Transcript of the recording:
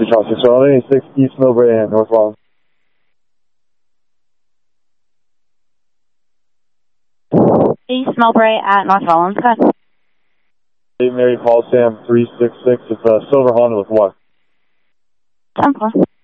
Charles 6 East Millbrae and North Wallen. East Millbrae at North Wallen, good. Mary Paul Sam 366, it's Silver Honda with what? 10-4.